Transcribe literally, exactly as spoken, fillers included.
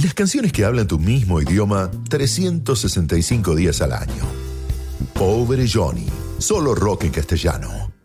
las canciones que hablan tu mismo idioma trescientos sesenta y cinco días al año. Pobre Johnny, solo rock en castellano.